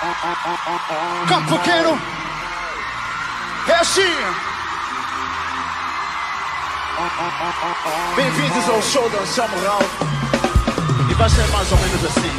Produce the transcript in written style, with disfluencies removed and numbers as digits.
Campo Pequeno. É assim. Bem-vindos ao show da Samurai. E vai ser mais ou menos assim.